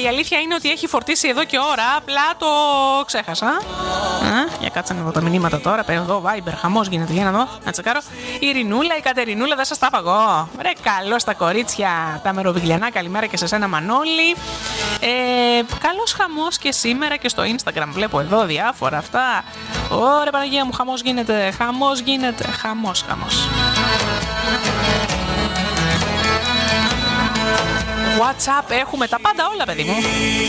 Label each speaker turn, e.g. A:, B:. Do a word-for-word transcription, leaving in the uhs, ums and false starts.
A: αλήθεια είναι ότι έχει φορτίσει εδώ και ώρα, απλά το ξέχασα. Α, για κάτσε να δω τα μηνύματα τώρα. Παίρνω εδώ, Viber, χαμός γίνεται. Για να δω, να τσεκάρω. Η Ειρηνούλα, η Κατερινούλα, δεν σας τα είπα εγώ. Ρε, καλώς τα κορίτσια, τα μεροβιγλιανά, καλημέρα και σε σένα, Μανώλη. Ε, καλός χαμός και σήμερα και στο Instagram. Βλέπω εδώ διάφορα αυτά. Ωραία, Παναγία μου, χαμός γίνεται. Χαμός γίνεται. Χαμός, χαμός. WhatsApp έχουμε τα πάντα όλα, παιδί μου.